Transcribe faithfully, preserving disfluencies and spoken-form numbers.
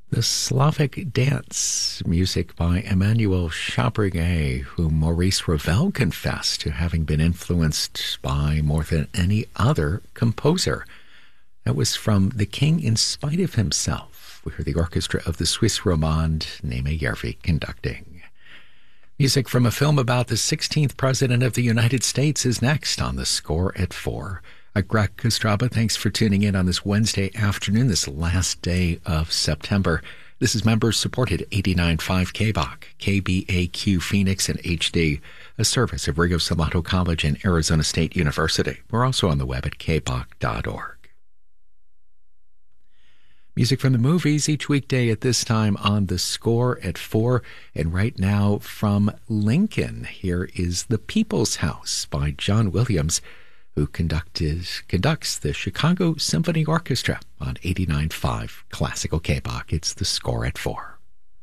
The Slavic Dance, music by Emmanuel Chabrier, whom Maurice Ravel confessed to having been influenced by more than any other composer. That was from The King in Spite of Himself. We heard the orchestra of the Swiss Romande, Naime Järvi, conducting. Music from a film about the sixteenth President of the United States is next on The Score at four. I'm Greg Kostraba. Thanks for tuning in on this Wednesday afternoon, this last day of September. This is members-supported eighty-nine point five K B O C, K B A Q Phoenix and H D, a service of Rio Salado College and Arizona State University. We're also on the web at k b o c dot org. Music from the movies each weekday at this time on The Score at four. And right now from Lincoln, here is The People's House by John Williams, who conducted, conducts the Chicago Symphony Orchestra on eighty-nine point five Classical K B O C. It's The Score at four.